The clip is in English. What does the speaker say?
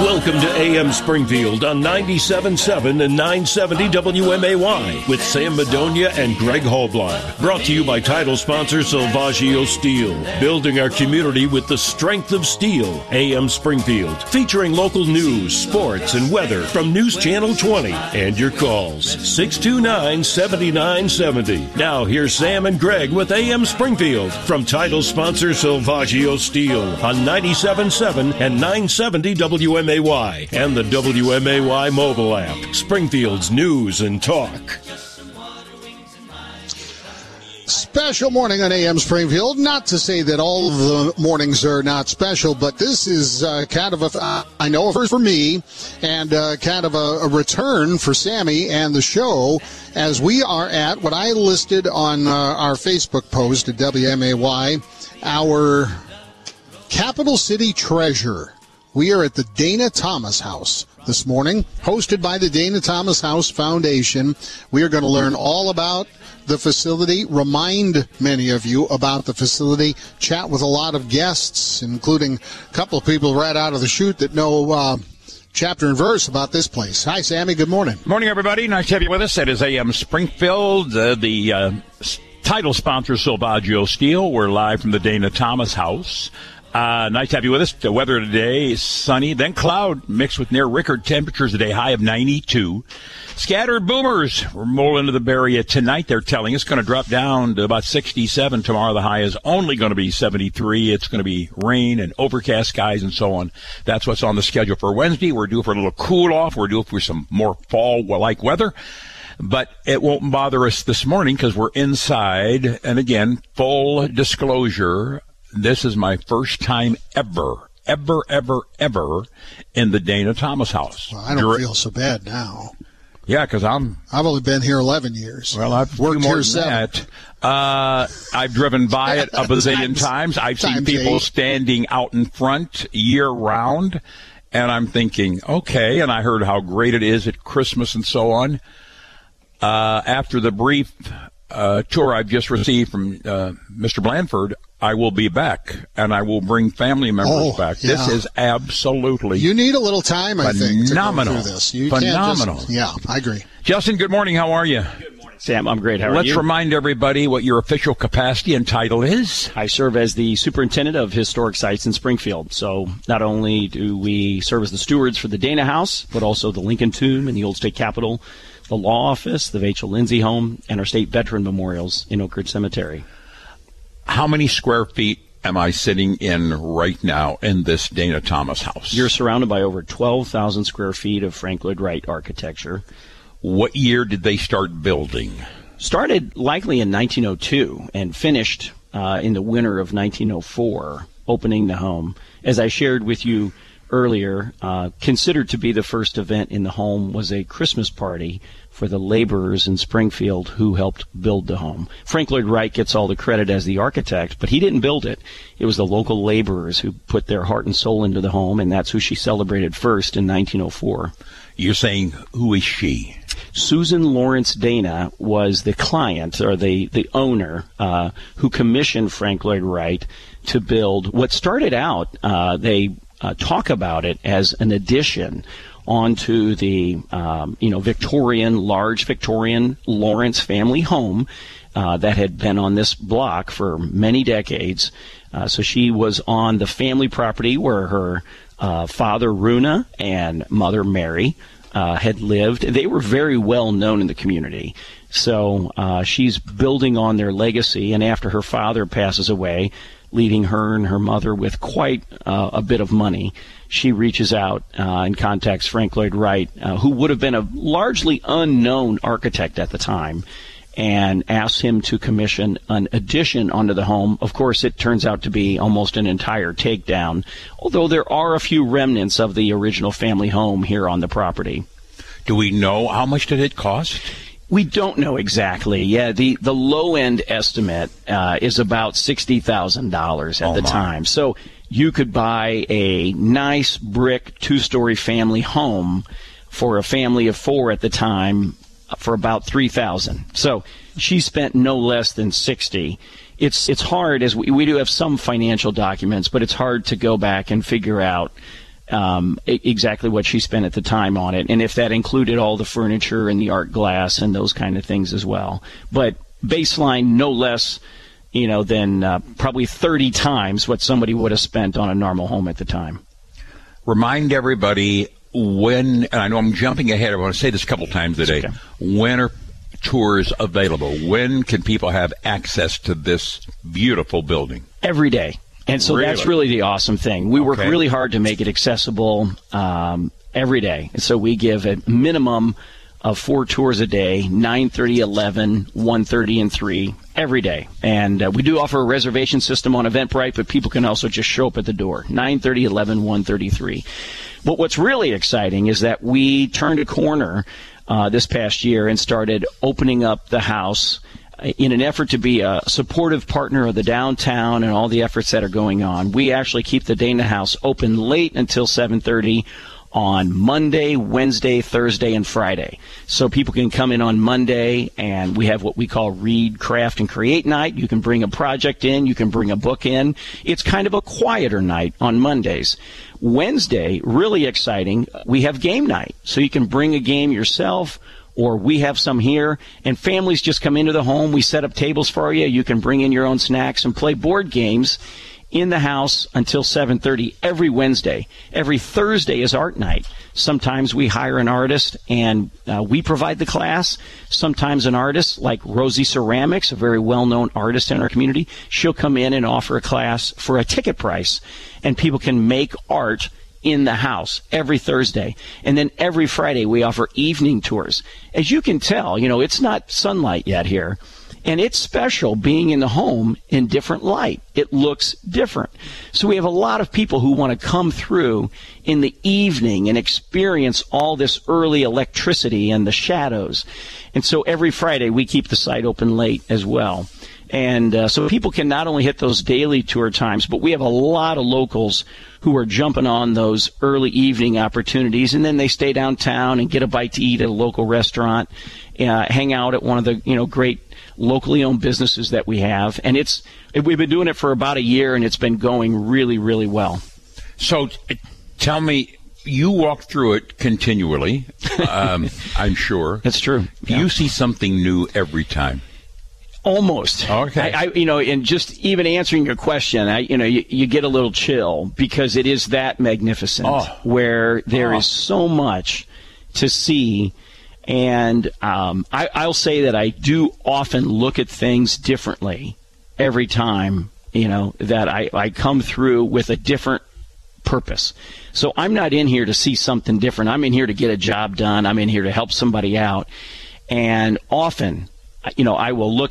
Welcome to AM Springfield on 97.7 and 970 WMAY with Sam Madonia and Greg Hallbleib. Brought to you by title sponsor Silvaggio Steel. Building our community with the strength of steel. AM Springfield. Featuring local news, sports, and weather from News Channel 20. And your calls. 629-7970. Now here's Sam and Greg with AM Springfield from title sponsor Silvaggio Steel on 97.7 and 970 WMAY and the WMAY mobile app. Springfield's news and talk. Special morning on AM Springfield. Not to say that all of the mornings are not special, but this is kind of I know a first for me, and kind of a return for Sammy and the show, as we are at what I listed on our Facebook post at WMAY, our Capital City Treasure. We are at the Dana Thomas House this morning, hosted by the Dana Thomas House Foundation. We are going to learn all about the facility, remind many of you about the facility, chat with a lot of guests, including a couple of people right out of the chute that know chapter and verse about this place. Hi, Sammy. Good morning. Morning, everybody. Nice to have you with us. It is AM Springfield, the title sponsor, Silvaggio Steel. We're live from the Dana Thomas House. Nice to have you with us. The weather today is sunny, then cloud mixed with near record temperatures today, high of 92. Scattered boomers. We're rolling into the Bay Area tonight, they're telling us. Going to drop down to about 67 tomorrow. The high is only going to be 73. It's going to be rain and overcast skies and so on. That's what's on the schedule for Wednesday. We're due for a little cool off. We're due for some more fall-like weather. But it won't bother us this morning because we're inside. And again, full disclosure, this is my first time ever in the Dana Thomas House. Well, I don't feel so bad now. Yeah, because I've only been here 11 years. Well, I've worked here 7. I've driven by it a bazillion times. I've seen people standing out in front year round, and I'm thinking, okay, and I heard how great it is at Christmas and so on. After the brief tour I've just received from Mr. Blanford, I will be back, and I will bring family members back. Yeah. This is absolutely You need a little time, I think, to go through this. Phenomenal. Yeah, I agree. Justin, good morning. How are you? Good morning, Sam. I'm great. How are you? Let's remind everybody what your official capacity and title is. I serve as the superintendent of historic sites in Springfield. So not only do we serve as the stewards for the Dana House, but also the Lincoln Tomb and the Old State Capitol, the Law Office, the Vachel Lindsay Home, and our state veteran memorials in Oak Ridge Cemetery. How many square feet am I sitting in right now in this Dana Thomas House? You're surrounded by over 12,000 square feet of Frank Lloyd Wright architecture. What year did they start building? Started likely in 1902 and finished in the winter of 1904, opening the home. As I shared with you earlier, considered to be the first event in the home was a Christmas party for the laborers in Springfield who helped build the home. Frank Lloyd Wright gets all the credit as the architect, but he didn't build it. It was the local laborers who put their heart and soul into the home, and that's who she celebrated first in 1904. You're saying, who is she? Susan Lawrence Dana was the client, or the owner, who commissioned Frank Lloyd Wright to build what started out, they talk about it as an addition onto the large Victorian Lawrence family home that had been on this block for many decades. So she was on the family property where her father Runa and mother Mary had lived. They were very well known in the community. So she's building on their legacy, and after her father passes away, leaving her and her mother with quite a bit of money, she reaches out and contacts Frank Lloyd Wright, who would have been a largely unknown architect at the time, and asks him to commission an addition onto the home. Of course, it turns out to be almost an entire takedown, although there are a few remnants of the original family home here on the property. Do we know how much did it cost? We don't know exactly. Yeah, the low-end estimate is about $60,000 at the time. So you could buy a nice brick 2-story family home for a family of 4 at the time for about $3,000. So she spent no less than $60,000. It's hard, as we do have some financial documents, but it's hard to go back and figure out exactly what she spent at the time on it, and if that included all the furniture and the art glass and those kind of things as well. But baseline, no less, than probably 30 times what somebody would have spent on a normal home at the time. Remind everybody when, and I know I'm jumping ahead, I want to say this a couple times today, okay. When are tours available? When can people have access to this beautiful building? Every day. And so that's really the awesome thing. We work really hard to make it accessible every day. And so we give a minimum of 4 tours a day, 9:30, 11, 1:30, and 3 every day. And we do offer a reservation system on Eventbrite, but people can also just show up at the door, 9:30, 11, 1:30, 3. But what's really exciting is that we turned a corner this past year and started opening up the house in an effort to be a supportive partner of the downtown and all the efforts that are going on. We actually keep the Dana House open late until 7:30 on Monday, Wednesday, Thursday, and Friday. So people can come in on Monday, and we have what we call Read, Craft, and Create Night. You can bring a project in. You can bring a book in. It's kind of a quieter night on Mondays. Wednesday, really exciting, we have game night. So you can bring a game yourself, or we have some here, and families just come into the home. We set up tables for you. You can bring in your own snacks and play board games in the house until 7:30 every Wednesday. Every Thursday is art night. Sometimes we hire an artist and we provide the class. Sometimes an artist like Rosie Ceramics, a very well-known artist in our community, she'll come in and offer a class for a ticket price, and people can make art in the house every Thursday. And then every Friday we offer evening tours. As you can tell, it's not sunlight yet here. And it's special being in the home in different light. It looks different. So we have a lot of people who want to come through in the evening and experience all this early electricity and the shadows. And so every Friday we keep the site open late as well. And so people can not only hit those daily tour times, but we have a lot of locals who are jumping on those early evening opportunities, and then they stay downtown and get a bite to eat at a local restaurant, hang out at one of the great locally owned businesses that we have. And we've been doing it for about a year, and it's been going really, really well. So tell me, you walk through it continually, I'm sure. That's true. Yeah. You see something new every time. Almost. Okay. And just even answering your question, you get a little chill because it is that magnificent where there is so much to see. And I'll say that I do often look at things differently every time, that I come through with a different purpose. So I'm not in here to see something different. I'm in here to get a job done. I'm in here to help somebody out. And often, I will look